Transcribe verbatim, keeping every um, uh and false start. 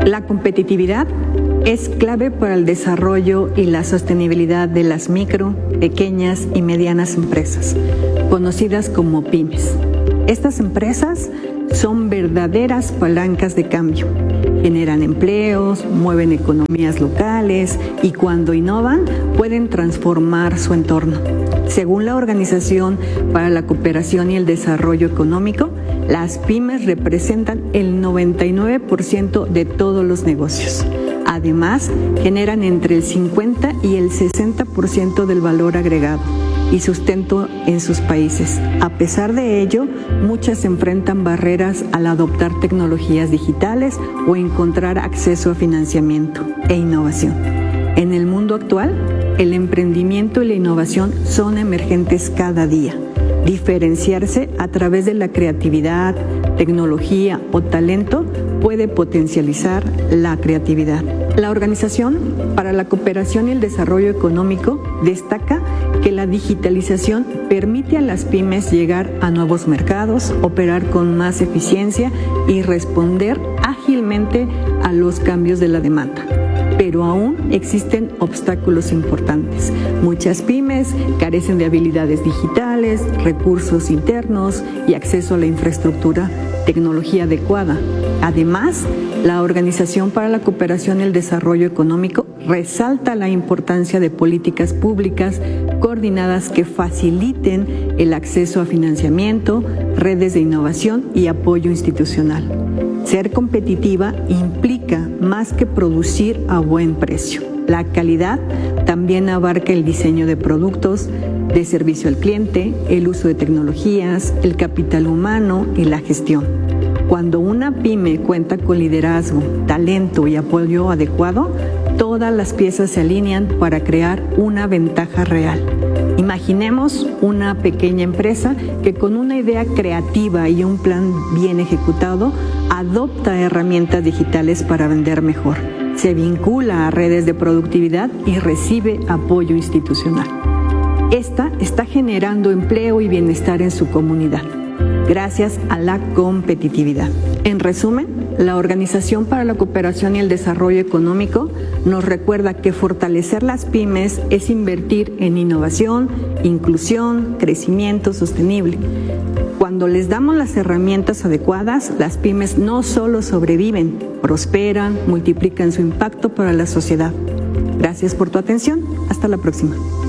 La competitividad es clave para el desarrollo y la sostenibilidad de las micro, pequeñas y medianas empresas, conocidas como pymes. Estas empresas son verdaderas palancas de cambio. Generan empleos, mueven economías locales y cuando innovan pueden transformar su entorno. Según la Organización para la Cooperación y el Desarrollo Económico, las pymes representan el noventa y nueve por ciento de todos los negocios. Además, generan entre el cincuenta y el sesenta por ciento del valor agregado y sustento en sus países. A pesar de ello, muchas enfrentan barreras al adoptar tecnologías digitales o encontrar acceso a financiamiento e innovación. En el mundo actual, el emprendimiento y la innovación son emergentes cada día. Diferenciarse a través de la creatividad, tecnología o talento puede potencializar la creatividad. La Organización para la Cooperación y el Desarrollo Económico destaca que la digitalización permite a las pymes llegar a nuevos mercados, operar con más eficiencia y responder ágilmente a los cambios de la demanda. Pero aún existen obstáculos importantes. Muchas pymes carecen de habilidades digitales, recursos internos y acceso a la infraestructura, tecnología adecuada. Además, la Organización para la Cooperación y el Desarrollo Económico resalta la importancia de políticas públicas coordinadas que faciliten el acceso a financiamiento, redes de innovación y apoyo institucional. Ser competitiva implica más que producir a buen precio. La calidad también abarca el diseño de productos, de servicio al cliente, el uso de tecnologías, el capital humano y la gestión. Cuando una pyme cuenta con liderazgo, talento y apoyo adecuado, todas las piezas se alinean para crear una ventaja real. Imaginemos una pequeña empresa que con una idea creativa y un plan bien ejecutado adopta herramientas digitales para vender mejor, se vincula a redes de productividad y recibe apoyo institucional. Esta está generando empleo y bienestar en su comunidad, gracias a la competitividad. En resumen, la Organización para la Cooperación y el Desarrollo Económico nos recuerda que fortalecer las pymes es invertir en innovación, inclusión, crecimiento sostenible. Cuando les damos las herramientas adecuadas, las pymes no solo sobreviven, prosperan, multiplican su impacto para la sociedad. Gracias por tu atención. Hasta la próxima.